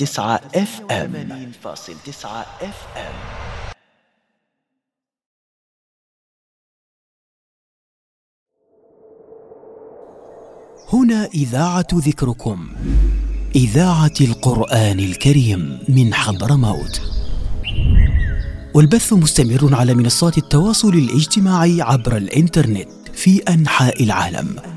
FM. هنا إذاعة ذكركم، إذاعة القرآن الكريم من حضرموت، والبث مستمر على منصات التواصل الاجتماعي عبر الإنترنت في أنحاء العالم.